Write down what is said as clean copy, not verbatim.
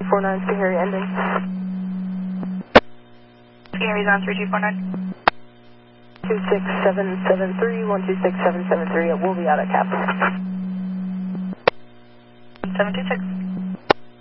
49 Harry ending. Gary's on 3249. 26773, 126773, it will be out at cap. 726.